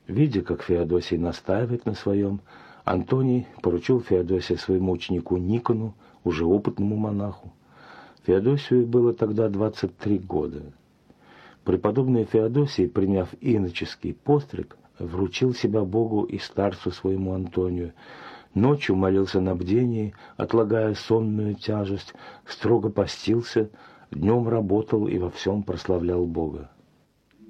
Видя, как Феодосий настаивает на своем, Антоний поручил Феодосия своему ученику Никону, уже опытному монаху. Феодосию было тогда 23 года. Преподобный Феодосий, приняв иноческий постриг, вручил себя Богу и старцу своему Антонию. Ночью молился на бдении, отлагая сонную тяжесть, строго постился, днем работал и во всем прославлял Бога.